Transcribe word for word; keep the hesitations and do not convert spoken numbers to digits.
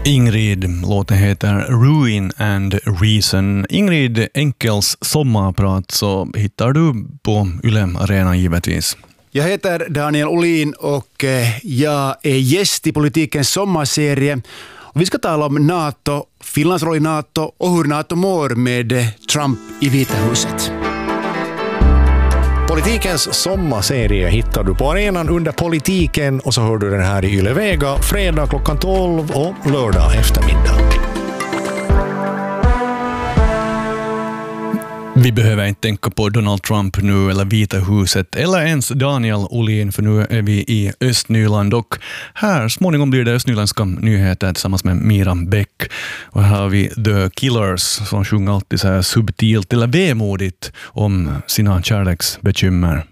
Ingrid, låten heter Ruin and Reason. Ingrid Enkels sommarprat så hittar du på Yle Arena givetvis. Jag heter Daniel Olin och jag är gäst i Politikens sommarserie. Och vi ska tala om NATO, Finlands roll i NATO och hur NATO mår med Trump i Vita huset. Politikens sommarserie hittar du på arenan under Politiken och så hör du den här i Yle Vega fredag klockan tolv och lördag eftermiddag. Vi behöver inte tänka på Donald Trump nu eller Vita huset eller ens Daniel Olin, för nu är vi i Östnyland och här småningom blir det östnyländska nyheter tillsammans med Mira Bäck. Och här har vi The Killers som sjunger alltid så här subtilt eller vemodigt om sina kärleksbekymmer.